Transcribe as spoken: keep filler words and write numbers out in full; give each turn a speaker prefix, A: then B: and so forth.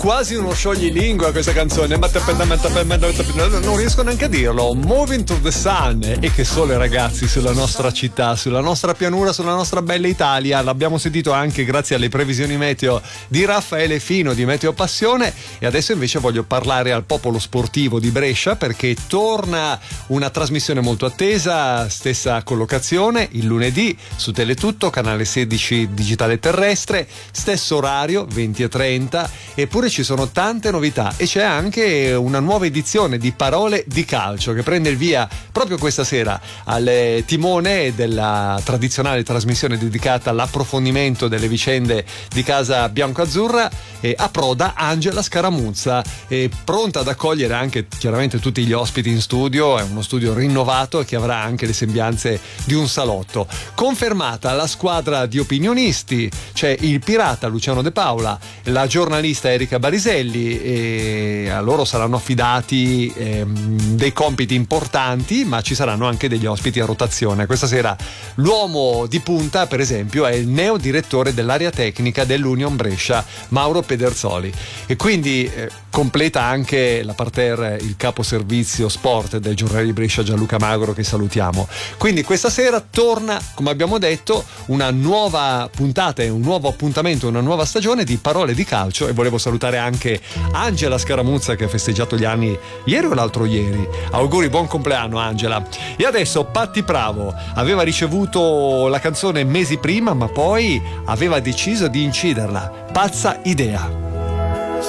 A: quasi uno scioglilingua questa canzone, ma non riesco neanche a dirlo. Moving to the Sun. E che sole, ragazzi, sulla nostra città, sulla nostra pianura, sulla nostra bella Italia. L'abbiamo sentito anche grazie alle previsioni meteo di Raffaele Fino di Meteo Passione. E adesso invece voglio parlare al popolo sportivo di Brescia, perché torna una trasmissione molto attesa, stessa collocazione, il lunedì su Teletutto, canale sedici digitale terrestre, stesso orario, venti e trenta. Eppure ci sono tante novità e c'è anche una nuova edizione di Parole di Calcio che prende il via proprio questa sera al timone della tradizionale trasmissione dedicata all'approfondimento delle vicende di casa bianco-azzurra. E approda Angela Scaramuzza, e pronta ad accogliere anche chiaramente tutti gli ospiti in studio. È uno studio rinnovato che avrà anche le sembianze di un salotto. Confermata la squadra di opinionisti, c'è il pirata Luciano De Paola, la giornalista Erika Bariselli, e a loro saranno affidati ehm, dei compiti importanti, ma ci saranno anche degli ospiti a rotazione. Questa sera l'uomo di punta, per esempio, è il neo direttore dell'area tecnica dell'Union Brescia, Mauro Pederzoli, e quindi eh, completa anche la parterre il capo servizio sport del giornale di Brescia Gianluca Magro, che salutiamo. Quindi questa sera torna, come abbiamo detto, una nuova puntata e un nuovo appuntamento, una nuova stagione di Parole di Calcio. E volevo salutare anche Angela Scaramuzza, che ha festeggiato gli anni ieri o l'altro ieri. Auguri, buon compleanno Angela. E adesso Patti Bravo aveva ricevuto la canzone mesi prima, ma poi aveva deciso di inciderla. Pazza idea.